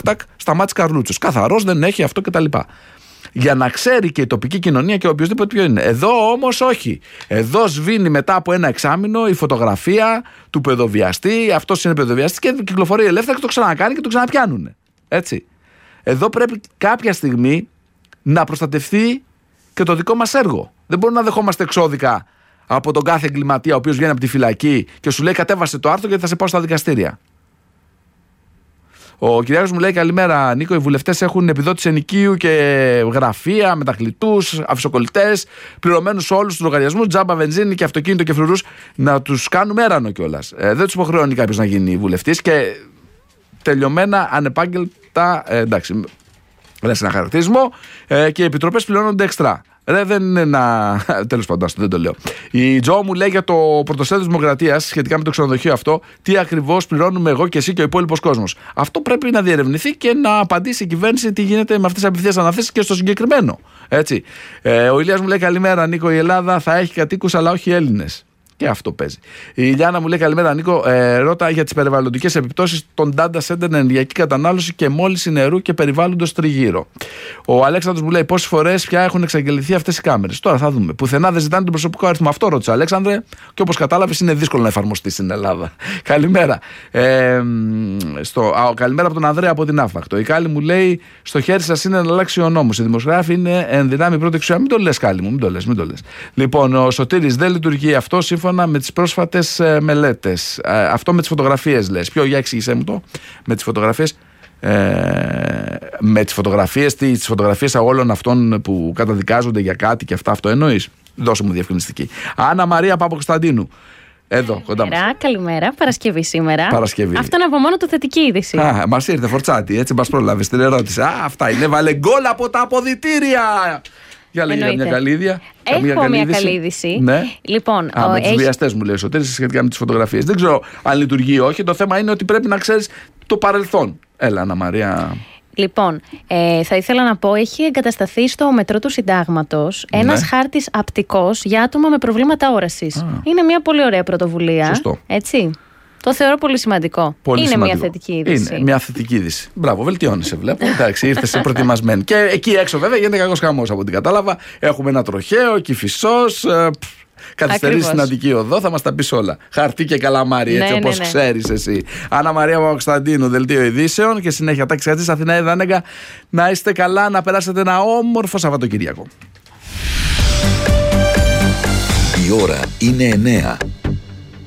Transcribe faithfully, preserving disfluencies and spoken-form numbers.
τάκ, σταμάτησε Καρλούτσος. Καθαρός, δεν έχει αυτό κτλ. Για να ξέρει και η τοπική κοινωνία και οποιοδήποτε ποιο είναι. Εδώ όμως όχι. Εδώ σβήνει μετά από ένα εξάμηνο η φωτογραφία του παιδοβιαστή. Αυτός είναι παιδοβιαστής και κυκλοφορεί ελεύθερα και το ξανακάνει και το ξαναπιάνουν. Έτσι. Εδώ πρέπει κάποια στιγμή να προστατευτεί και το δικό μας έργο. Δεν μπορούμε να δεχόμαστε εξώδικα από τον κάθε εγκληματία ο οποίος βγαίνει από τη φυλακή και σου λέει κατέβασε το άρθρο γιατί θα σε πάω στα δικαστήρια. Ο Κυριάκος μου λέει καλημέρα Νίκο, οι βουλευτές έχουν επιδότηση ενοικίου και γραφεία, μετακλητούς, αφισοκολλητές, πληρωμένους όλους τους λογαριασμούς, τζάμπα, βενζίνη και αυτοκίνητο και φρουρούς, να τους κάνουμε έρανο κιόλας. Ε, δεν τους υποχρεώνει κάποιος να γίνει βουλευτής και τελειωμένα ανεπάγγελτα, ε, εντάξει, λες ένα χαρακτηρισμό ε, και οι επιτροπές πληρώνονται εξτρά. Ρε, δεν είναι ένα. Τέλος πάντων, δεν το λέω. Η Τζο μου λέει για το πρωτοσέλιδο Δημοκρατίας σχετικά με το ξενοδοχείο αυτό, τι ακριβώς πληρώνουμε εγώ και εσύ και ο υπόλοιπος κόσμος. Αυτό πρέπει να διερευνηθεί και να απαντήσει η κυβέρνηση τι γίνεται με αυτές τις απευθείας αναθέσεις και στο συγκεκριμένο. Έτσι. Ε, ο Ηλίας μου λέει καλημέρα, Νίκο. Η Ελλάδα θα έχει κατοίκους, αλλά όχι Έλληνες. Και αυτό παίζει. Η Ιλιάνα μου λέει καλημέρα, Νίκο. Ε, ρώτα για τις περιβαλλοντικές επιπτώσεις των data center, ενεργειακή κατανάλωση και μόλυνση νερού και περιβάλλοντος τριγύρω. Ο Αλέξανδρος μου λέει πόσες φορές πια έχουν εξαγγελθεί αυτές οι κάμερες. Τώρα θα δούμε. Πουθενά δεν ζητάνε τον προσωπικό αριθμό. Αυτό ρώτησε ο Αλέξανδρε και όπως κατάλαβες είναι δύσκολο να εφαρμοστεί στην Ελλάδα. Καλημέρα. Ε, στο, α, καλημέρα από τον Ανδρέα από την Άφακτο. Η Κάλλη μου λέει στο χέρι σας είναι να αλλάξει ο νόμος. Οι δημοσιογράφοι είναι εν δυνάμει πρώτη εξουσία. Μην το λες, Κάλλη μου, μην το λες, μην το λες. Λοιπόν, ο Σωτήρης δεν λειτουργεί αυτό σύμφωνα με τις πρόσφατες ε, μελέτες. Ε, αυτό με τις φωτογραφίες λες. Ποιο, για εξήγησέ μου το. Με τις φωτογραφίες. Ε, με τις φωτογραφίες, τι, τις φωτογραφίες όλων αυτών που καταδικάζονται για κάτι και αυτά, αυτό εννοείς. Δώσε μου διευκρινιστική. Άννα Μαρία Παπακοσταντίνου. Εδώ, κοντά μας. Καλημέρα, Παρασκευή σήμερα. Παρασκευή. Αυτό είναι από μόνο του θετική είδηση. Α, μας ήρθε φορτσάτη, έτσι μας πρόλαβε την ερώτηση. Α, αυτά είναι. Βάλε γκολ από τα αποδυτήρια. Για λέγε μια καλή είδηση. Έχω μια καλή είδηση. Ναι. Λοιπόν, Α, ο, με τους έχει... βιαστές μου λέει ο Σωτήρης σχετικά με τις φωτογραφίες. Δεν ξέρω αν λειτουργεί ή όχι. Το θέμα είναι ότι πρέπει να ξέρεις το παρελθόν. Έλα, Αννα Μαρία. Λοιπόν, ε, θα ήθελα να πω, έχει εγκατασταθεί στο μετρό του Συντάγματος ναι. ένας χάρτης απτικός για άτομα με προβλήματα όρασης. Α. Είναι μια πολύ ωραία πρωτοβουλία. Σωστό. Έτσι. Το θεωρώ πολύ σημαντικό. Πολύ είναι σημαντικό. μια θετική είδηση. Είναι μια θετική είδηση. Μπράβο, βελτιώνεσαι, βλέπω. Εντάξει, ήρθε προετοιμασμένη. Και εκεί έξω, βέβαια, γίνεται κακός χαμός από ό,τι κατάλαβα. Έχουμε ένα τροχαίο, Κηφισός. Καθυστερήσει στην Αττική Οδό, θα μας τα πεις όλα. Χαρτί και καλαμάρι, έτσι ναι, όπως ναι, ναι. ξέρεις εσύ. Άννα Μαρία Παπακοσταντίνου, δελτίο ειδήσεων και συνέχεια τάξη χαρτί Αθηνά Ιδανέγκα. Να είστε καλά, να περάσετε ένα όμορφο Σαββατοκύριακο. Η ώρα είναι εννέα.